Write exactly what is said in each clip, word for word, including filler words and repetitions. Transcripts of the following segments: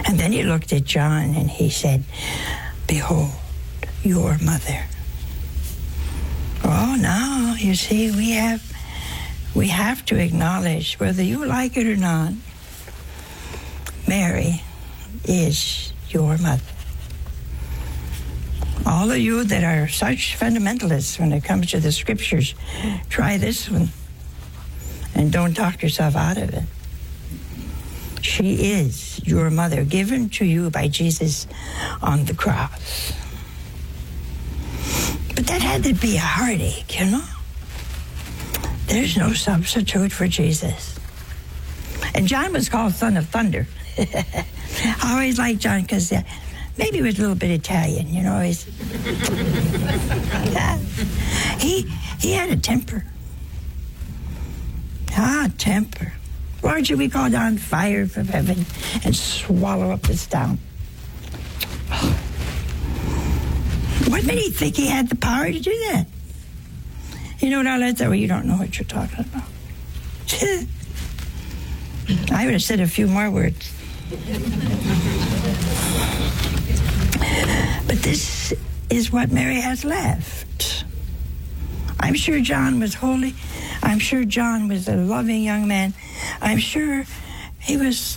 And then he looked at John and he said, behold, your mother. Oh, now, you see, we have, we have to acknowledge, whether you like it or not, Mary is your mother. All of you that are such fundamentalists when it comes to the scriptures, try this one and don't talk yourself out of it. She is your mother, given to you by Jesus on the cross. But that had to be a heartache, you know? There's no substitute for Jesus. And John was called Son of Thunder. I always liked John because uh, maybe he was a little bit Italian, you know? He's, he, he had a temper. Ah, temper. Lord, should we call down fire from heaven and swallow up this town? What made he think he had the power to do that? You know what, I let that, well, you don't know what you're talking about. I would have said a few more words. But this is what Mary has left. I'm sure John was holy. I'm sure John was a loving young man. I'm sure he was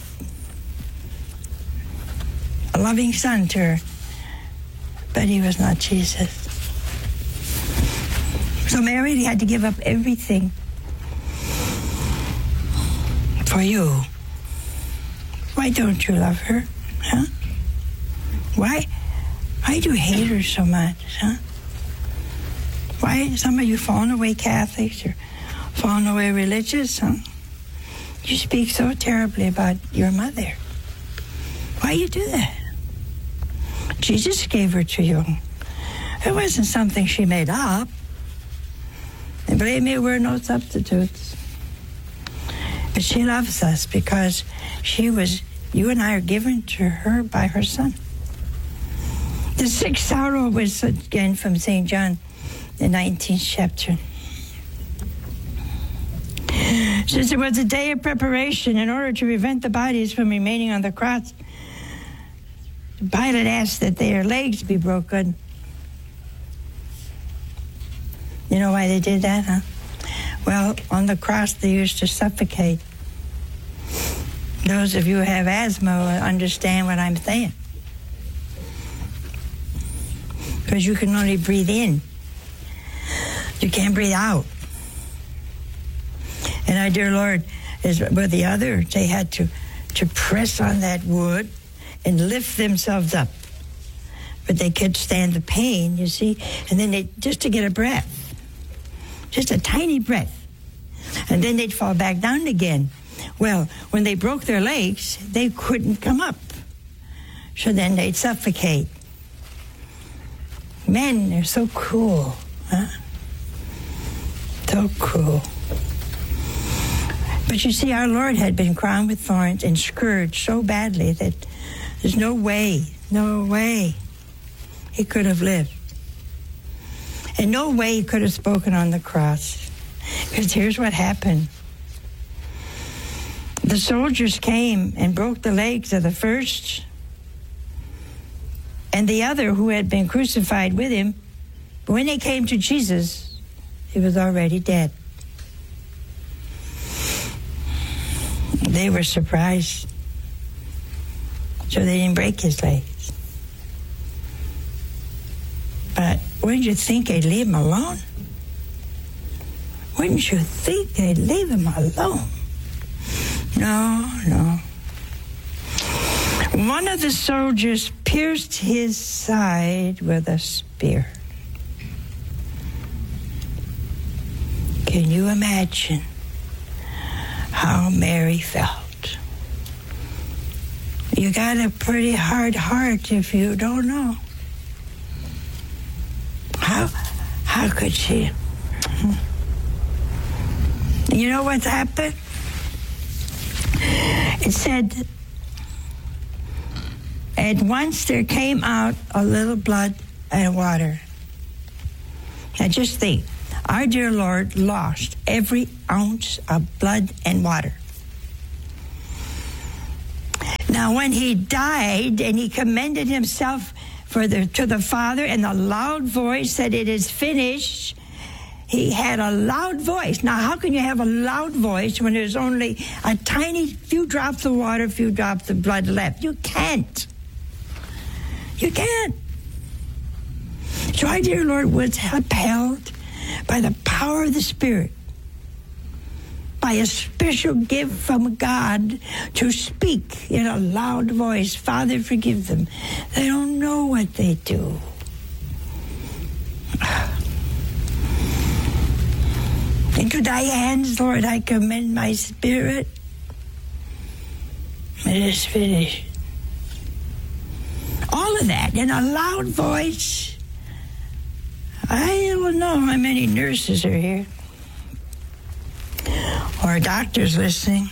a loving son to her. But he was not Jesus. So Mary had to give up everything for you. Why don't you love her? Huh? Why? Why do you hate her so much? Huh? Why some of you fallen away Catholics or fallen away religious? Huh? You speak so terribly about your mother. Why you do that? Jesus gave her to you. It wasn't something she made up. And believe me, we're no substitutes. But she loves us because she was, you and I are given to her by her son. The sixth sorrow was again from Saint John, the nineteenth chapter. Since it was a day of preparation in order to prevent the bodies from remaining on the cross, Pilate asked that their legs be broken. You know why they did that, huh? Well, on the cross they used to suffocate. Those of you who have asthma will understand what I'm saying. Because you can only breathe in. You can't breathe out. And our dear Lord, is with the others, they had to, to press on that wood and lift themselves up. But they could stand the pain, you see, and then they, just to get a breath, just a tiny breath. And then they'd fall back down again. Well, when they broke their legs, they couldn't come up. So then they'd suffocate. Men are so cruel, huh? So cruel. But you see, our Lord had been crowned with thorns and scourged so badly that there's no way, no way he could have lived. And no way he could have spoken on the cross. Because here's what happened. The soldiers came and broke the legs of the first and the other who had been crucified with him. But when they came to Jesus, he was already dead. They were surprised. So they didn't break his legs. But wouldn't you think they'd leave him alone? Wouldn't you think they'd leave him alone? No, no. One of the soldiers pierced his side with a spear. Can you imagine how Mary felt? You got a pretty hard heart if you don't know. How, how could she? You know what's happened? It said, at once there came out a little blood and water. Now just think, our dear Lord lost every ounce of blood and water. Now, when he died and he commended himself for the, to the Father, and the loud voice said, "It is finished," he had a loud voice. Now, how can you have a loud voice when there's only a tiny few drops of water, a few drops of blood left? You can't. You can't. So our dear Lord was upheld by the power of the Spirit, by a special gift from God to speak in a loud voice, "Father, forgive them. They don't know what they do." Into thy hands, Lord, I commend my spirit. It is finished. All of that in a loud voice. I don't know how many nurses are here or doctors listening.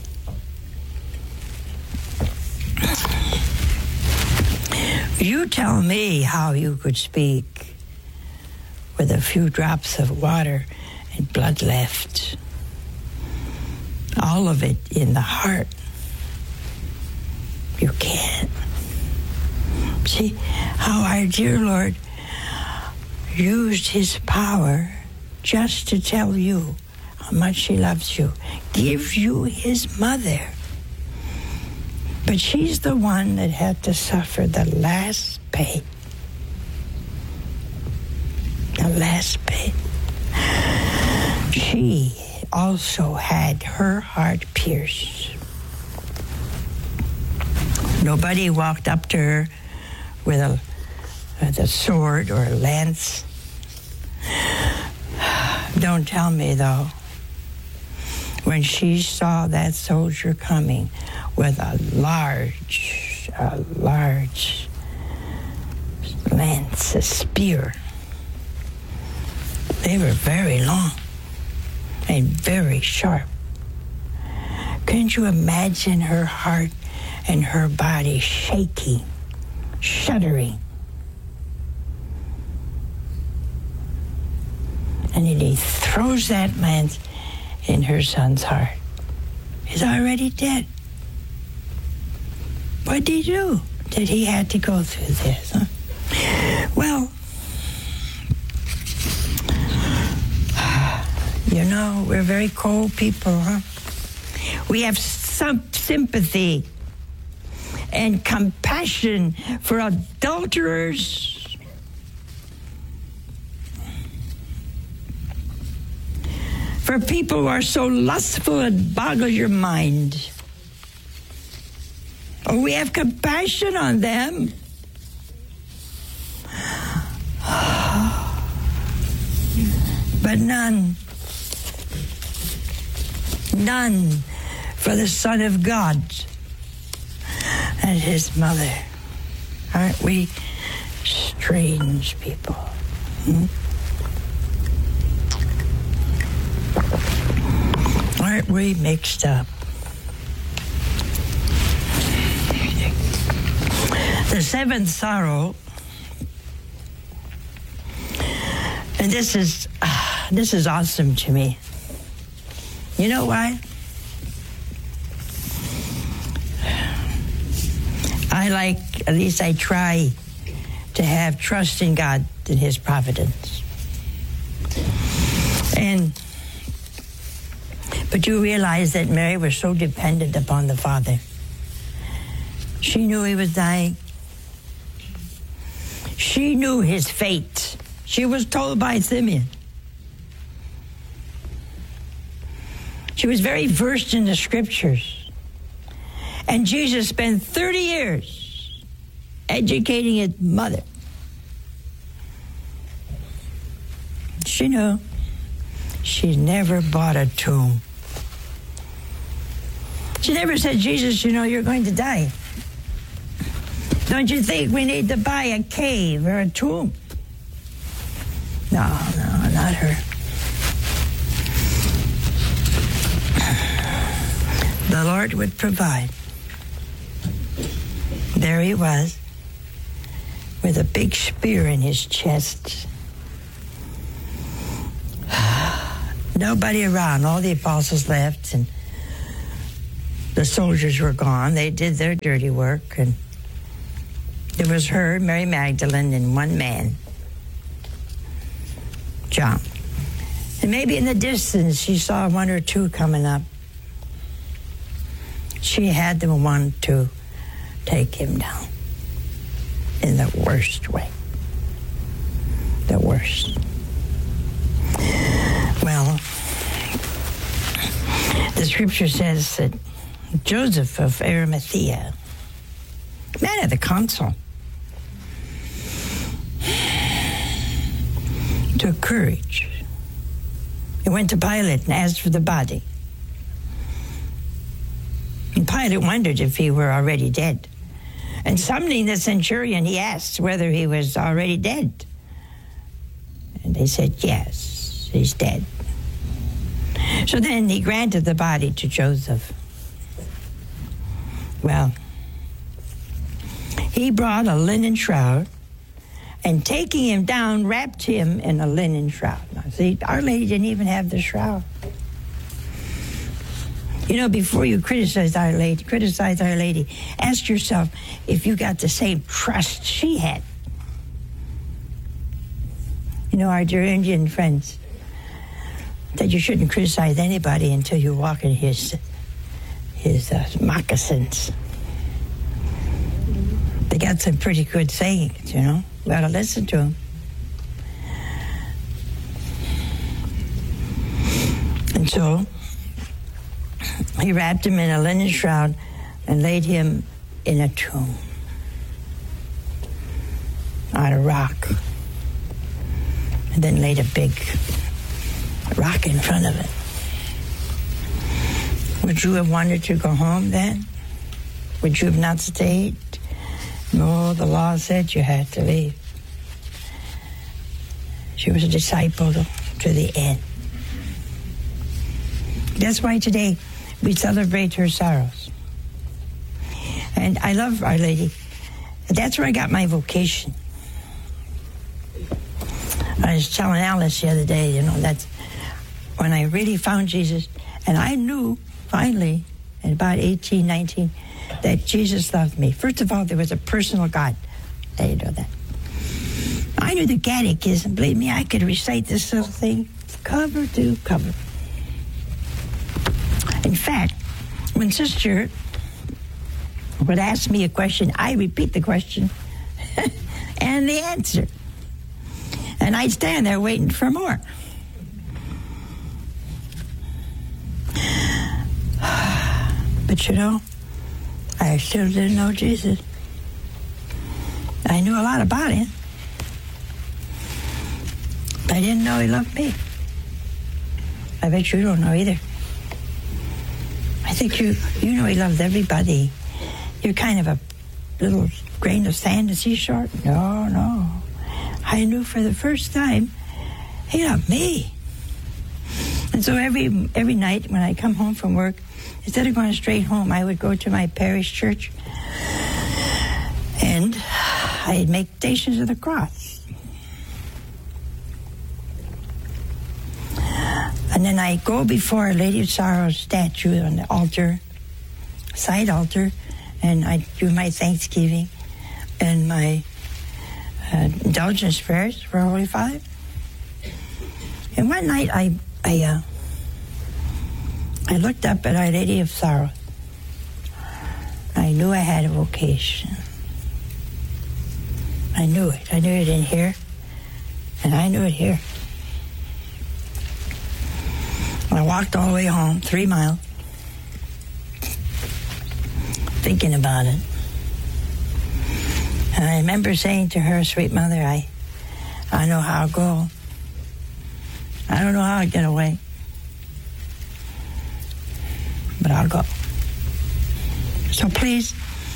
You tell me how you could speak with a few drops of water and blood left. All of it in the heart. You can't. See how our dear Lord used his power just to tell you how much he loves you. Gives you his mother. But she's the one that had to suffer the last pain. The last pain. She also had her heart pierced. Nobody walked up to her with a, with a sword or a lance. Don't tell me, though, when she saw that soldier coming with a large, a large lance, a spear. They were very long and very sharp. Can't you imagine her heart and her body shaking, shuddering? And then he throws that lance in her son's heart. He's already dead. What did he do that he had to go through this? Huh? Well, you know, we're very cold people, huh? We have some sympathy and compassion for adulterers, for people who are so lustful it boggles your mind. Oh, we have compassion on them. But none, none for the Son of God and his mother. Aren't we strange people? Hmm? Aren't we mixed up? The seventh sorrow, and this is uh, this is awesome to me. You know why? I like, at least I try to have trust in God and his providence. And but you realize that Mary was so dependent upon the Father. She knew he was dying. She knew his fate. She was told by Simeon. She was very versed in the scriptures. And Jesus spent thirty years educating his mother. She knew. She never bought a tomb. She never said, "Jesus, you know, you're going to die. Don't you think we need to buy a cave or a tomb?" No, no, not her. The Lord would provide. There he was, with a big spear in his chest. Nobody around. All the apostles left, and the soldiers were gone. They did their dirty work, and it was her, Mary Magdalene, and one man, John. And maybe in the distance she saw one or two coming up. She had the one to take him down in the worst way. The worst. Well, the scripture says that Joseph of Arimathea, man of the council, took courage. He went to Pilate and asked for the body. And Pilate wondered if he were already dead. And summoning the centurion, he asked whether he was already dead. And they said, yes, he's dead. So then he granted the body to Joseph. Well, he brought a linen shroud, and taking him down, wrapped him in a linen shroud. Now, see, Our Lady didn't even have the shroud. You know, before you criticize Our Lady, criticize Our Lady, ask yourself if you got the same trust she had. You know, our dear Indian friends, that you shouldn't criticize anybody until you walk in his his uh, moccasins. They got some pretty good sayings, you know. We ought to listen to them. And so he wrapped him in a linen shroud and laid him in a tomb on a rock, and then laid a big rock in front of it. Would you have wanted to go home then? Would you have not stayed? No, the law said you had to leave. She was a disciple to the end. That's why today we celebrate her sorrows. And I love Our Lady. That's where I got my vocation. I was telling Alice the other day, you know, that's when I really found Jesus. And I knew, finally, at about eighteen, nineteen, that Jesus loved me. First of all, there was a personal God. I didn't know that. I knew the catechism. Believe me, I could recite this little thing cover to cover. In fact, when Sister would ask me a question, I repeat the question and the answer. And I'd stand there waiting for more. But you know, I still didn't know Jesus. I knew a lot about him, but I didn't know he loved me. I bet you don't know either. I think you you know he loved everybody. You're kind of a little grain of sand, is he short? No, no. I knew for the first time he loved me. And so every every night when I come home from work, instead of going straight home, I would go to my parish church and I'd make stations of the cross. And then I'd go before Our Lady of Sorrows statue on the altar, side altar, and I'd do my thanksgiving and my uh, indulgence prayers for Holy Father. And one night I I uh, I looked up at Our Lady of Sorrows. I knew I had a vocation. I knew it. I knew it in here, and I knew it here. I walked all the way home, three miles, thinking about it. And I remember saying to her, sweet mother, I, I know how I'll go. I don't know how I'll get away, but I'll go. So please,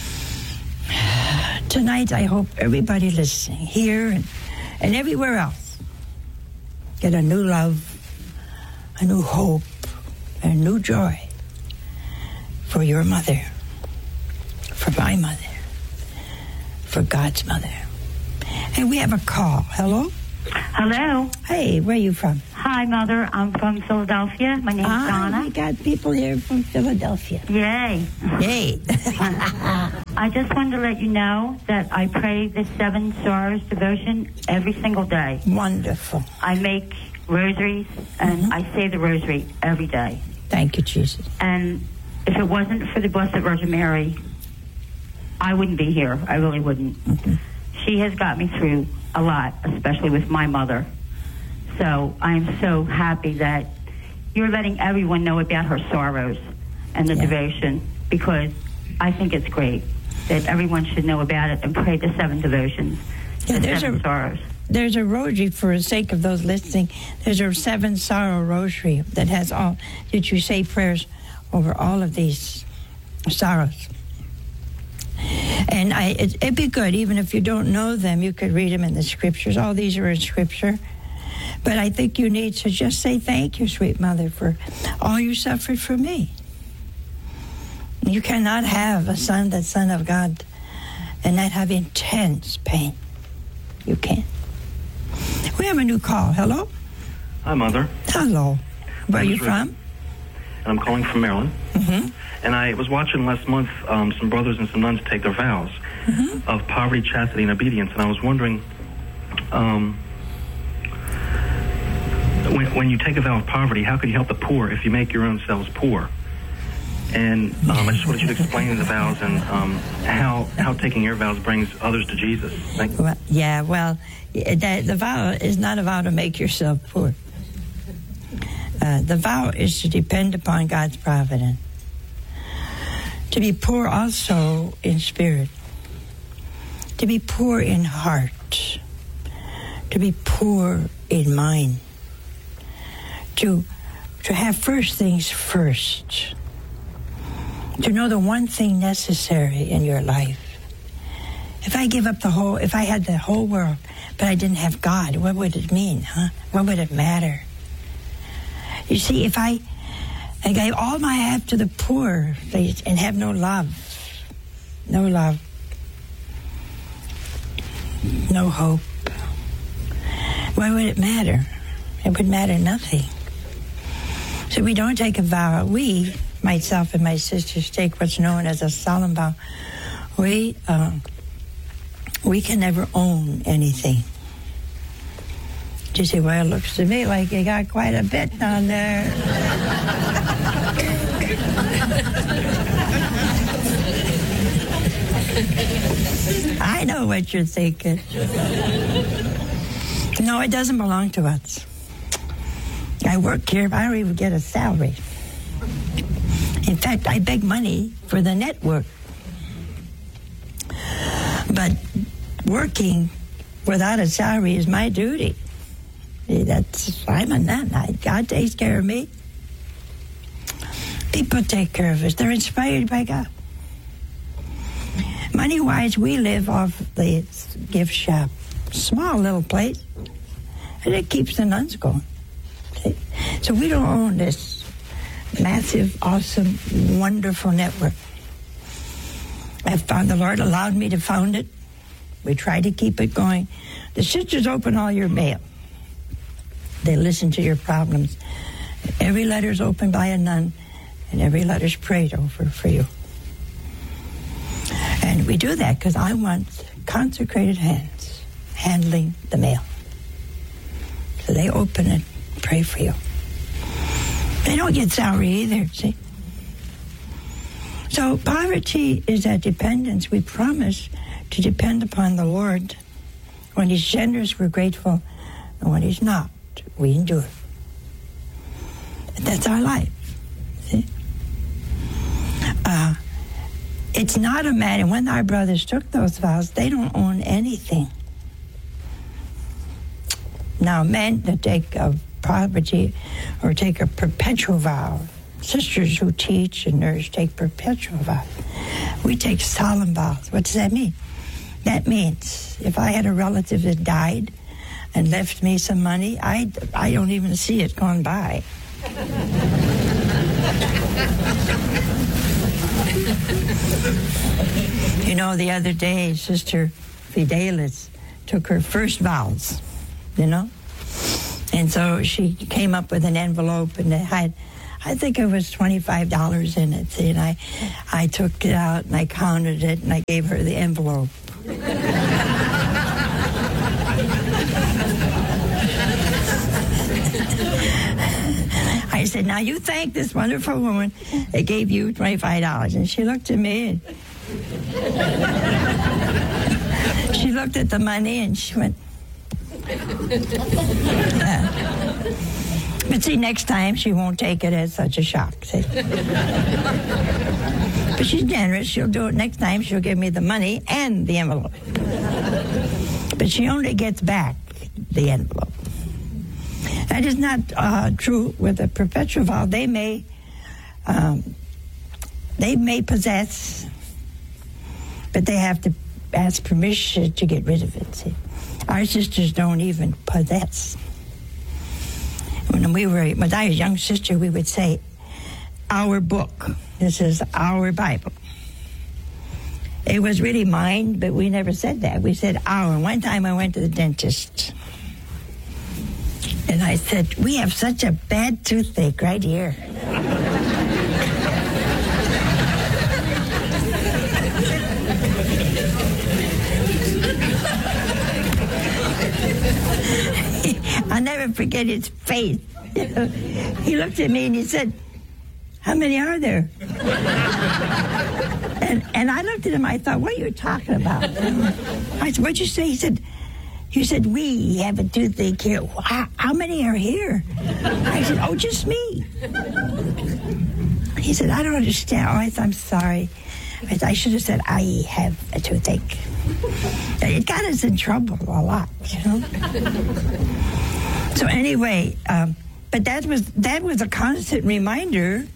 tonight I hope everybody listening here and, and everywhere else get a new love, a new hope, and a new joy for your mother, for my mother, for God's mother. And we have a call. Hello? Hello. Hey, where are you from? Hi, Mother. I'm from Philadelphia. My name's Ah, Donna. we got people here from Philadelphia. Yay. Yay. I just wanted to let you know that I pray the Seven Sorrows devotion every single day. Wonderful. I make rosaries, and Mm-hmm. I say the rosary every day. Thank you, Jesus. And if it wasn't for the Blessed Virgin Mary, I wouldn't be here. I really wouldn't. Mm-hmm. She has got me through a lot, especially with my mother. So I'm so happy that you're letting everyone know about her sorrows and the Yeah. devotion, because I think it's great that everyone should know about it and pray the seven devotions, Yeah, the there's seven a- sorrows. There's a rosary, for the sake of those listening, there's a seven sorrow rosary that has all, that you say prayers over all of these sorrows. And I, it, it'd be good, even if you don't know them, you could read them in the scriptures. All these are in scripture. But I think you need to just say thank you, sweet mother, for all you suffered for me. You cannot have a son that's son of God and not have intense pain. You can't. We have a new call. Hello? Hi, Mother. Hello. Where are My you name's Rick, from? And I'm calling from Maryland. Mm-hmm. And I was watching last month um, some brothers and some nuns take their vows Mm-hmm. of poverty, chastity, and obedience. And I was wondering, um, when, when you take a vow of poverty, how could you help the poor if you make your own selves poor? And um, I just wanted you to explain the vows and um, how how taking your vows brings others to Jesus. Thank you. Well, yeah, well, the, the vow is not a vow to make yourself poor. Uh, the vow is to depend upon God's providence. To be poor also in spirit. To be poor in heart. To be poor in mind. To, to have first things first. To know the one thing necessary in your life. If I give up the whole, if I had the whole world, but I didn't have God, what would it mean, huh? What would it matter? You see, if I, I gave all my have to the poor and have no love, no love, no hope, why would it matter? It would matter nothing. So we don't take a vow. We, myself and my sisters, take what's known as a solemn vow. We, uh, we can never own anything. You say, well, it looks to me like you got quite a bit down there. I know what you're thinking. No, it doesn't belong to us. I work here, but I don't even get a salary. In fact, I beg money for the network. But working without a salary is my duty. That's, I'm a nun. I, God takes care of me. People take care of us. They're inspired by God. Money-wise, we live off the gift shop. Small little place. And it keeps the nuns going. See? So we don't own this massive, awesome, wonderful network. I found the Lord allowed me to found it. We try to keep it going. The sisters open all your mail. They listen to your problems. Every letter's opened by a nun, and every letter's prayed over for you. And we do that because I want consecrated hands handling the mail. So they open it, pray for you. They don't get salary either, see? So poverty is that dependence. We promise to depend upon the Lord. When He's generous, we're grateful. And when He's not, we endure. That's our life. See? Uh, it's not a matter. When our brothers took those vows, they don't own anything. Now, men that take a poverty or take a perpetual vow, sisters who teach and nurse take perpetual vows. We take solemn vows. What does that mean? That means if I had a relative that died and left me some money, I, I don't even see it gone by. You know, the other day, Sister Fidelis took her first vows, you know? And so she came up with an envelope, and it had, I think it was twenty-five dollars in it. See, and I, I took it out, and I counted it, and I gave her the envelope. I said, now you thank this wonderful woman that gave you twenty-five dollars. And she looked at me, and she looked at the money, and she went, uh, but see, next time she won't take it as such a shock. See? But she's generous. She'll do it next time. She'll give me the money and the envelope. But she only gets back the envelope. That is not uh, true with a perpetual vow. They may, um, they may possess, but they have to ask permission to get rid of it. See? Our sisters don't even possess. When we were, when I was a young sister, we would say, our book. This is our Bible. It was really mine, but we never said that. We said our. One time I went to the dentist, and I said, we have such a bad toothache right here. I'll never forget his face. He looked at me and he said, how many are there? and and I looked at him, I thought, what are you talking about? I said, what'd you say? He said, you said, we have a toothache here. How, how many are here? I said, oh, just me. He said, I don't understand. Oh, I said, I'm sorry. I, said, I should have said, I have a toothache. It got us in trouble a lot, you know? So anyway, um, but that was that was a constant reminder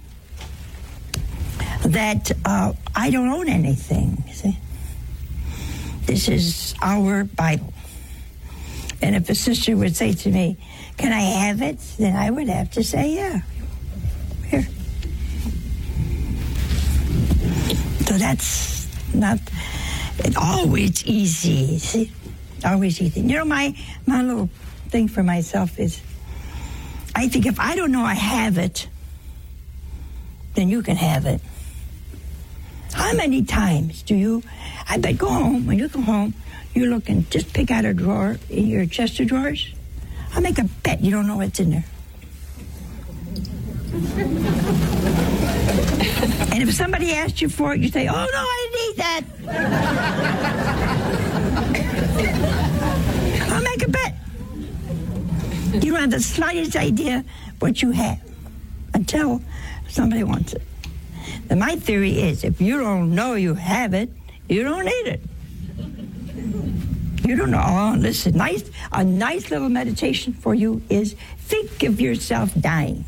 that uh, I don't own anything. See? This is our Bible. And if a sister would say to me, can I have it? Then I would have to say, yeah. Here. So that's not it always easy. See? Always easy. You know, my, my little thing for myself is, I think if I don't know I have it, then you can have it. How many times do you, I bet go home, when you go home, you look and just pick out a drawer in your chest of drawers. I'll make a bet you don't know what's in there. And if somebody asks you for it, you say, oh, no, I need that. I'll make a bet. You don't have the slightest idea what you have until somebody wants it. Now, my theory is if you don't know you have it, you don't need it. You don't know. Oh, listen, nice, a nice little meditation for you is think of yourself dying.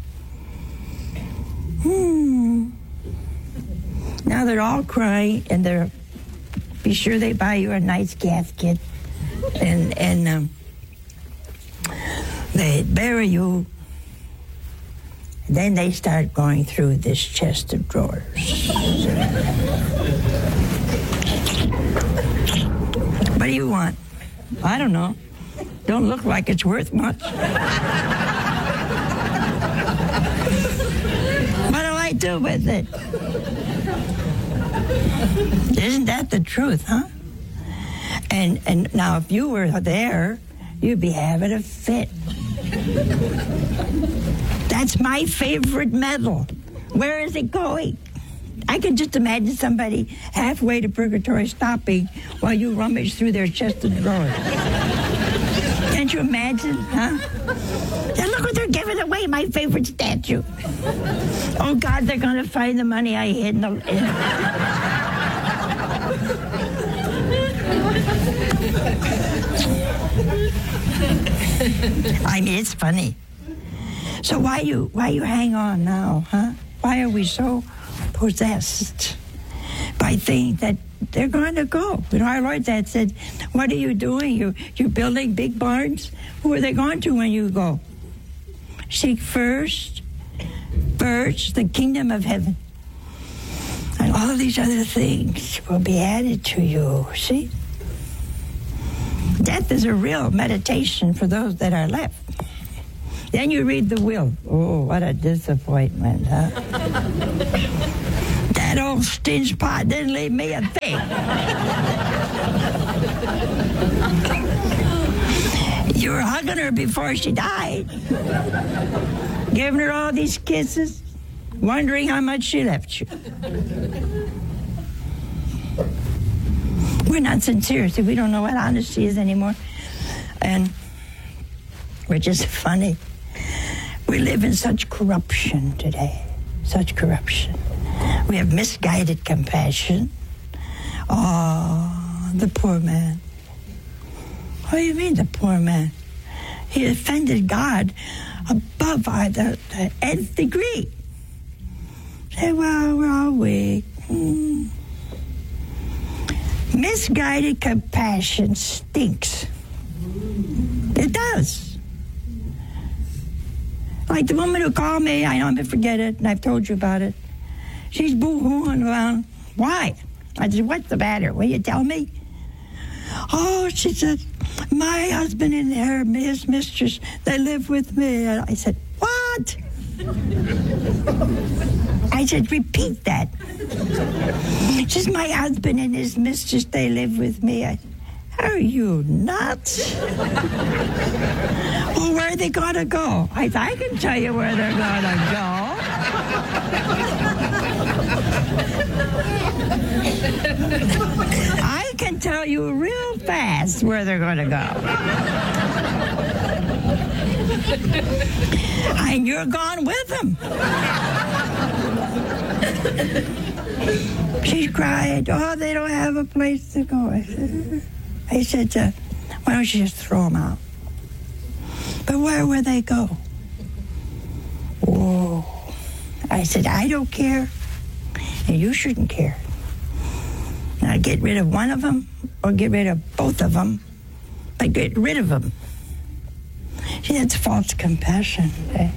Hmm. Now they're all crying, and they're be sure they buy you a nice casket, and and um, they bury you. Then they start going through this chest of drawers. What do you want? I don't know. Don't look like it's worth much. What do I do with it? Isn't that the truth, huh? And and now if you were there, you'd be having a fit. That's my favorite medal. Where is it going? I can just imagine somebody halfway to purgatory stopping while you rummage through their chest of drawers. Can't you imagine, huh? And look what they're giving away, my favorite statue. Oh, God, they're going to find the money I hid in the... In. I mean, it's funny. So why you why you hang on now, huh? Why are we so possessed by things that they're going to go? You know, our Lord that said, what are you doing? You, you're building big barns? Who are they going to when you go? Seek first, first the kingdom of heaven. And all of these other things will be added to you, see? Death is a real meditation for those that are left. Then you read the will. Oh, what a disappointment, huh? That old stinge pot didn't leave me a thing. You were hugging her before she died, giving her all these kisses, wondering how much she left you. We're not sincere, so we don't know what honesty is anymore. And we're just funny. We live in such corruption today, such corruption. We have misguided compassion. Oh, the poor man. What do you mean, the poor man? He offended God above the, the nth degree. Say, well, we're all weak. Hmm. Misguided compassion stinks. It does. Like the woman who called me, I don't forget it, and I've told you about it. She's boo-hooing around. Why? I said, what's the matter? Will you tell me? Oh, she said, my husband and her, his mistress, they live with me. And I said, what? I said, repeat that. She says, my husband and his mistress, they live with me. I, are you nuts? Well, where are they going to go? I, I can tell you where they're going to go. I can tell you real fast where they're going to go. And you're gone with them. She cried, oh, they don't have a place to go. I said, I said uh, why don't you just throw them out? But where will they go? Oh, I said, I don't care, and you shouldn't care. Now get rid of one of them or get rid of both of them, but get rid of them. See, that's false compassion. Eh?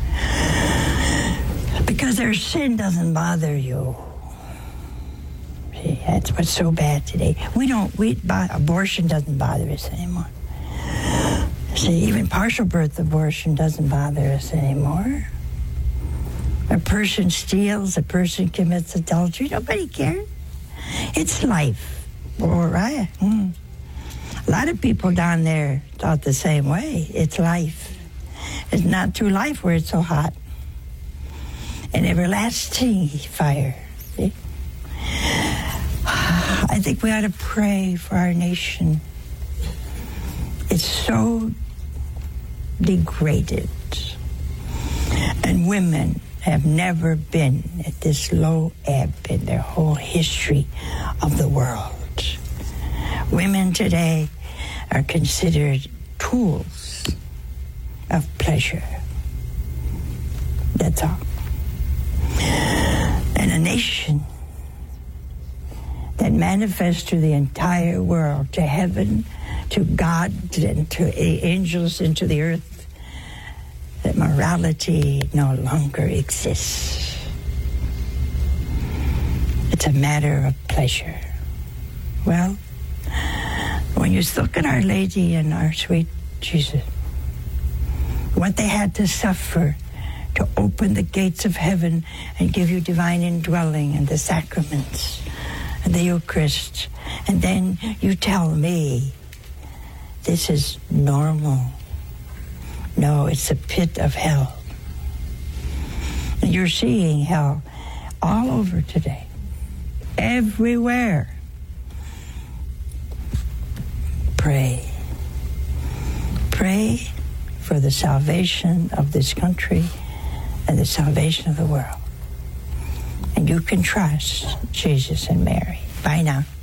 Because their sin doesn't bother you. See, that's what's so bad today. We don't, we, abortion doesn't bother us anymore. See, even partial birth abortion doesn't bother us anymore. A person steals, a person commits adultery, nobody cares. It's life. All right. Mm. A lot of people down there thought the same way. It's life. It's not through life where it's so hot. An everlasting fire. See? I think we ought to pray for our nation. It's so degraded. And women have never been at this low ebb in their whole history of the world. Women today are considered tools of pleasure. That's all. And a nation that manifests to the entire world, to heaven, to God, and to angels, and to the earth, that morality no longer exists. It's a matter of pleasure. Well, when you look at Our Lady and our sweet Jesus, what they had to suffer to open the gates of heaven and give you divine indwelling and the sacraments and the Eucharist, and then you tell me this is normal. No, it's the pit of hell. And you're seeing hell all over today, everywhere. Pray. Pray for the salvation of this country and the salvation of the world. And you can trust Jesus and Mary. Bye now.